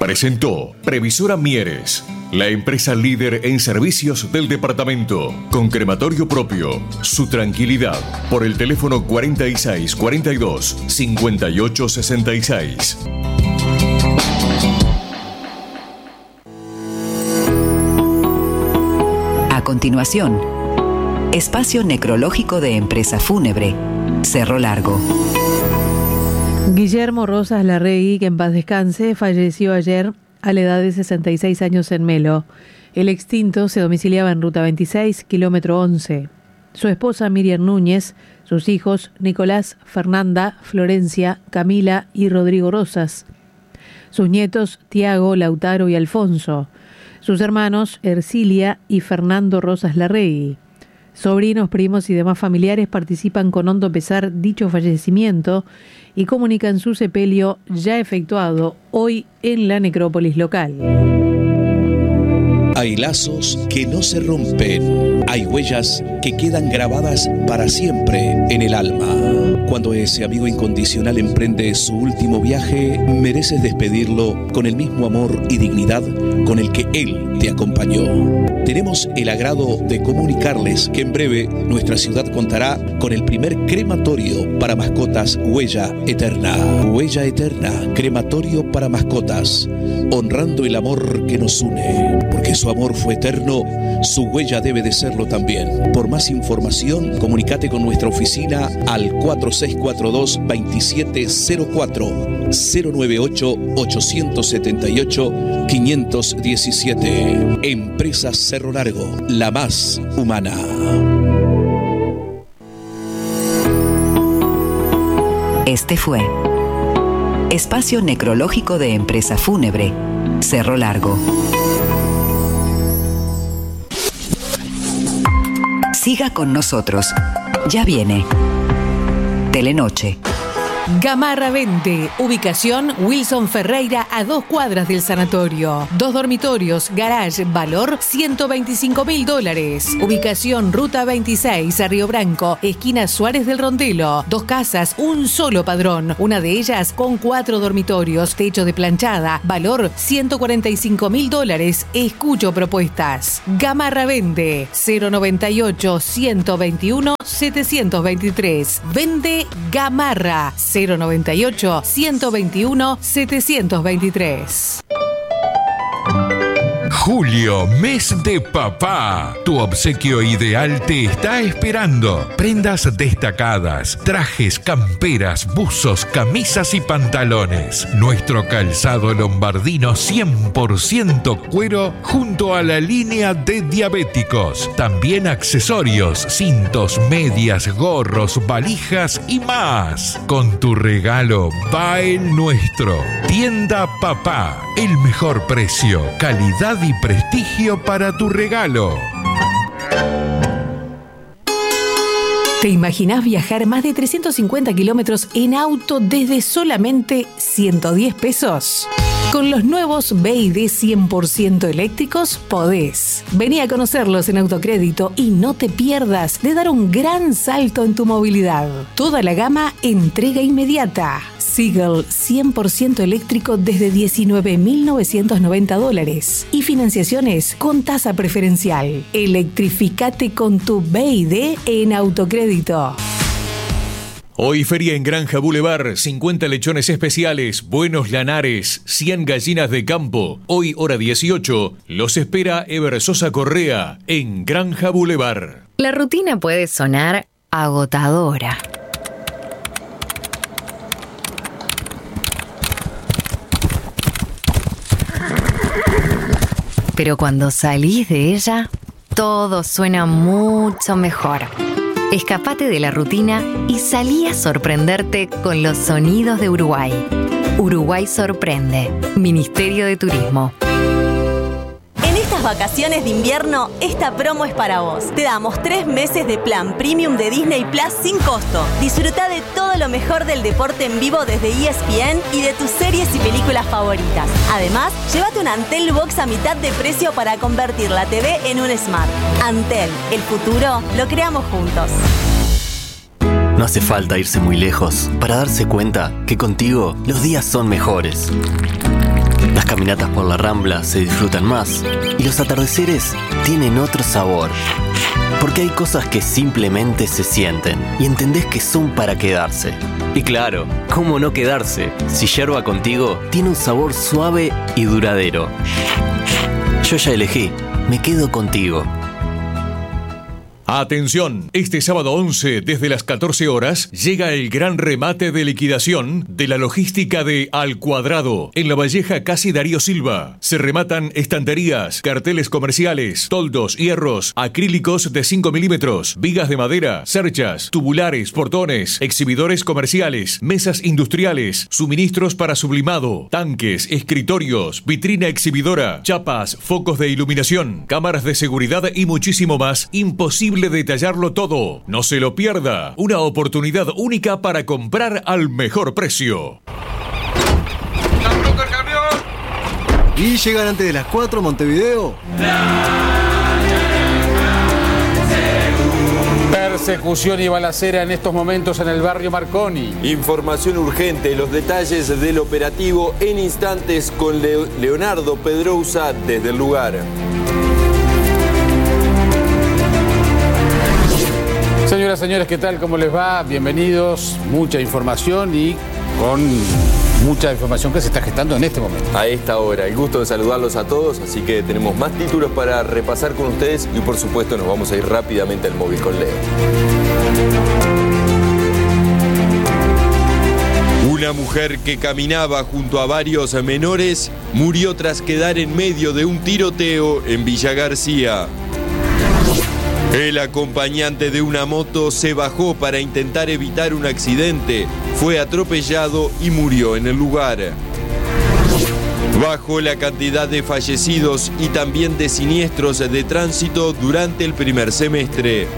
presentó Previsora Mieres, la empresa líder en servicios del departamento, con crematorio propio. Su tranquilidad, por el teléfono 46 42 58 66. A continuación, espacio necrológico de Empresa Fúnebre, Cerro Largo. Guillermo Rosas Larregui, que en paz descanse, falleció ayer a la edad de 66 años en Melo. El extinto se domiciliaba en Ruta 26, kilómetro 11. Su esposa Miriam Núñez, sus hijos Nicolás, Fernanda, Florencia, Camila y Rodrigo Rosas. Sus nietos Tiago, Lautaro y Alfonso. Sus hermanos Ercilia y Fernando Rosas Larregui. Sobrinos, primos y demás familiares participan con hondo pesar dicho fallecimiento y comunican su sepelio ya efectuado hoy en la necrópolis local. Hay lazos que no se rompen, hay huellas que quedan grabadas para siempre en el alma. Cuando ese amigo incondicional emprende su último viaje, mereces despedirlo con el mismo amor y dignidad con el que él te acompañó. Tenemos el agrado de comunicarles que en breve nuestra ciudad contará con el primer crematorio para mascotas Huella Eterna. Huella Eterna, crematorio para mascotas, honrando el amor que nos une. Porque su amor fue eterno, su huella debe de serlo también. Por más información, comunícate con nuestra oficina al 4642-2704 098-878-517. Empresa Cerro Largo, la más humana. Este fue espacio necrológico de Empresa Fúnebre, Cerro Largo. Siga con nosotros. Ya viene Telenoche. Gamarra Vende, ubicación Wilson Ferreira a 2 cuadras del sanatorio. 2 dormitorios, garage, valor $125.000. Ubicación Ruta 26 a Río Branco, esquina Suárez del Rondelo. 2 casas, un solo padrón. Una de ellas con 4 dormitorios, techo de planchada, valor $145.000. Escucho propuestas. Gamarra Vende, 098-121-723. Vende Gamarra. 098-121-723. Julio, mes de papá. Tu obsequio ideal te está esperando. Prendas destacadas, trajes, camperas, buzos, camisas y pantalones. Nuestro calzado lombardino 100% cuero junto a la línea de diabéticos. También accesorios, cintos, medias, gorros, valijas y más. Con tu regalo va el nuestro. Tienda Papá. El mejor precio, calidad y prestigio para tu regalo. ¿Te imaginás viajar más de 350 kilómetros en auto desde solamente 110 pesos? Con los nuevos BYD 100% eléctricos podés. Vení a conocerlos en Autocrédito y no te pierdas de dar un gran salto en tu movilidad. Toda la gama entrega inmediata. Seagull 100% eléctrico desde $19.990 y financiaciones con tasa preferencial. Electrificate con tu BYD en Autocrédito. Hoy feria en Granja Boulevard, 50 lechones especiales, buenos lanares, 100 gallinas de campo. Hoy, hora 18, los espera Ever Sosa Correa en Granja Boulevard. La rutina puede sonar agotadora. Pero cuando salís de ella, todo suena mucho mejor. Escapate de la rutina y salí a sorprenderte con los sonidos de Uruguay. Uruguay sorprende. Ministerio de Turismo. En estas vacaciones de invierno, esta promo es para vos. Te damos 3 meses de plan premium de Disney Plus sin costo. Disfruta de todo lo mejor del deporte en vivo desde ESPN y de tus series y películas favoritas. Además, llévate una Antel Box a mitad de precio para convertir la TV en un Smart. Antel, el futuro lo creamos juntos. No hace falta irse muy lejos para darse cuenta que contigo los días son mejores. Las caminatas por la Rambla se disfrutan más y los atardeceres tienen otro sabor. Porque hay cosas que simplemente se sienten y entendés que son para quedarse. Y claro, ¿cómo no quedarse si Yerba Contigo tiene un sabor suave y duradero? Yo ya elegí, me quedo contigo. Atención, este sábado 11 desde las 14 horas llega el gran remate de liquidación de la logística de Al Cuadrado en La Valleja, Casi Darío Silva. Se rematan estanterías, carteles comerciales, toldos, hierros, acrílicos de 5 milímetros, vigas de madera, cerchas, tubulares, portones, exhibidores comerciales, mesas industriales, suministros para sublimado, tanques, escritorios, vitrina exhibidora, chapas, focos de iluminación, cámaras de seguridad y muchísimo más. Imposible detallarlo todo. No se lo pierda. Una oportunidad única para comprar al mejor precio. ¿Y llegan antes de las 4 Montevideo? Persecución y balacera en estos momentos en el barrio Marconi. Información urgente, los detalles del operativo en instantes con Leonardo Pedrousa desde el lugar. Señoras, señores, ¿qué tal? ¿Cómo les va? Bienvenidos. Mucha información y con mucha información que se está gestando en este momento. A esta hora, el gusto de saludarlos a todos, así que tenemos más títulos para repasar con ustedes y por supuesto nos vamos a ir rápidamente al móvil con Leo. Una mujer que caminaba junto a varios menores murió tras quedar en medio de un tiroteo en Villa García. El acompañante de una moto se bajó para intentar evitar un accidente, fue atropellado y murió en el lugar. Bajó la cantidad de fallecidos y también de siniestros de tránsito durante el primer semestre.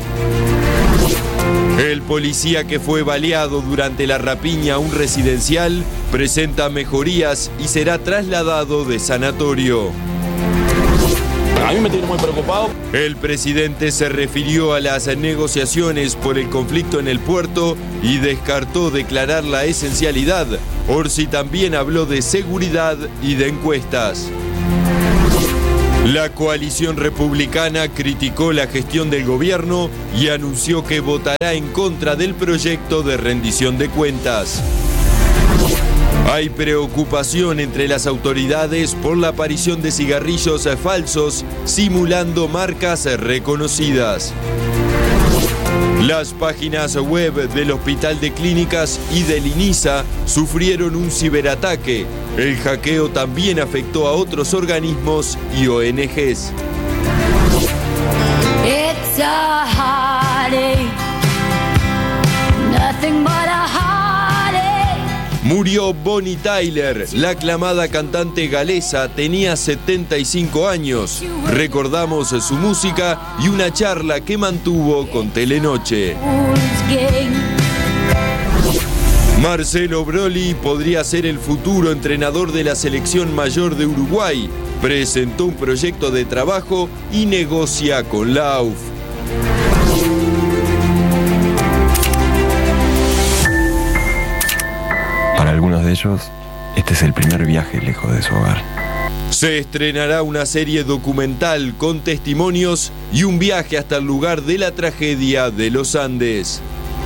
El policía que fue baleado durante la rapiña a un residencial presenta mejorías y será trasladado de sanatorio. A mí me tiene muy preocupado. El presidente se refirió a las negociaciones por el conflicto en el puerto y descartó declarar la esencialidad. Orsi también habló de seguridad y de encuestas. La coalición republicana criticó la gestión del gobierno y anunció que votará en contra del proyecto de rendición de cuentas. Hay preocupación entre las autoridades por la aparición de cigarrillos falsos simulando marcas reconocidas. Las páginas web del Hospital de Clínicas y del INISA sufrieron un ciberataque. El hackeo también afectó a otros organismos y ONGs. It's a heartache, nothing but a heartache. Murió Bonnie Tyler, la aclamada cantante galesa, tenía 75 años. Recordamos su música y una charla que mantuvo con Telenoche. Marcelo Broly podría ser el futuro entrenador de la selección mayor de Uruguay. Presentó un proyecto de trabajo y negocia con la AUF. Para algunos de ellos, este es el primer viaje lejos de su hogar. Se estrenará una serie documental con testimonios y un viaje hasta el lugar de la tragedia de los Andes.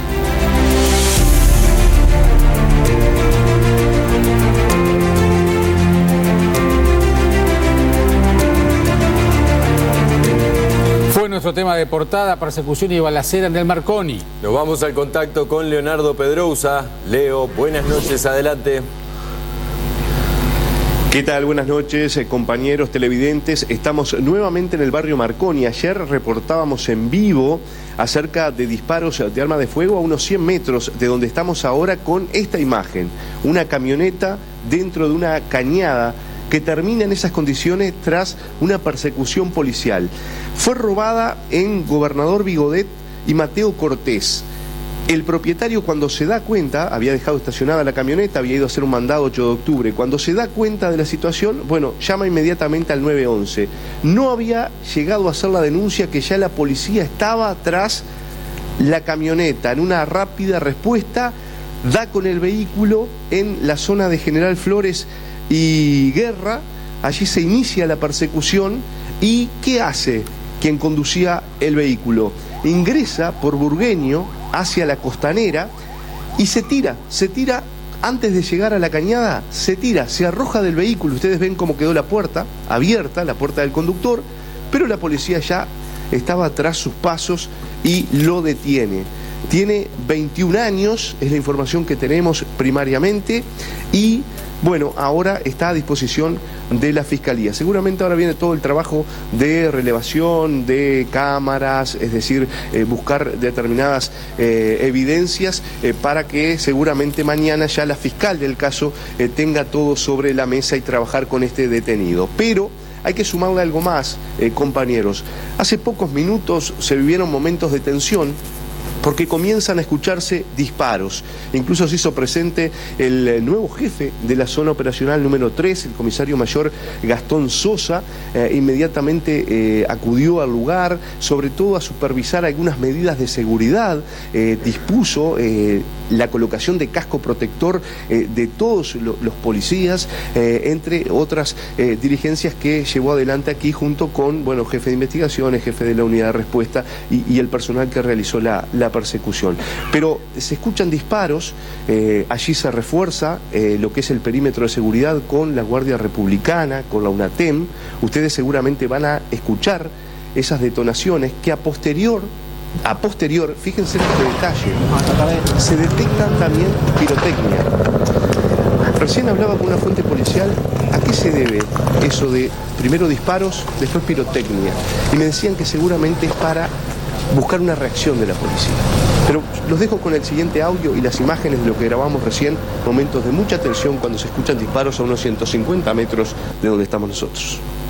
Fue nuestro tema de portada, persecución y balacera en el Marconi. Nos vamos al contacto con Leonardo Pedrousa. Leo, buenas noches, adelante. ¿Qué tal? Buenas noches, compañeros televidentes. Estamos nuevamente en el barrio Marconi. Ayer reportábamos en vivo acerca de disparos de arma de fuego a unos 100 metros de donde estamos ahora con esta imagen. Una camioneta dentro de una cañada que termina en esas condiciones tras una persecución policial. Fue robada en Gobernador Vigodet y Mateo Cortés. El propietario, cuando se da cuenta, había dejado estacionada la camioneta, había ido a hacer un mandado 8 de octubre. Cuando se da cuenta de la situación, bueno, llama inmediatamente al 911. No había llegado a hacer la denuncia que ya la policía estaba tras la camioneta. En una rápida respuesta, da con el vehículo en la zona de General Flores y Guerra. Allí se inicia la persecución y ¿qué hace quien conducía el vehículo? Ingresa por Burgueño hacia la Costanera y se tira antes de llegar a la cañada, se arroja del vehículo. Ustedes ven cómo quedó la puerta abierta, la puerta del conductor, pero la policía ya estaba tras sus pasos y lo detiene. Tiene 21 años, es la información que tenemos primariamente, y bueno, ahora está a disposición de la Fiscalía. Seguramente ahora viene todo el trabajo de relevación de cámaras, es decir, buscar determinadas evidencias para que seguramente mañana ya la fiscal del caso tenga todo sobre la mesa y trabajar con este detenido. Pero hay que sumarle algo más, compañeros. Hace pocos minutos se vivieron momentos de tensión porque comienzan a escucharse disparos. Incluso se hizo presente el nuevo jefe de la zona operacional número 3, el comisario mayor Gastón Sosa. Inmediatamente acudió al lugar, sobre todo a supervisar algunas medidas de seguridad. Dispuso la colocación de casco protector de todos los policías, entre otras diligencias que llevó adelante aquí junto con, bueno, jefe de investigaciones, jefe de la unidad de respuesta y el personal que realizó la persecución. Pero se escuchan disparos, allí se refuerza lo que es el perímetro de seguridad con la Guardia Republicana, con la UNATEM. Ustedes seguramente van a escuchar esas detonaciones que a posterior, fíjense en este detalle, se detectan también pirotecnia. Recién hablaba con una fuente policial, ¿a qué se debe eso de primero disparos, después pirotecnia? Y me decían que seguramente es para buscar una reacción de la policía. Pero los dejo con el siguiente audio y las imágenes de lo que grabamos recién, momentos de mucha tensión cuando se escuchan disparos a unos 150 metros de donde estamos nosotros.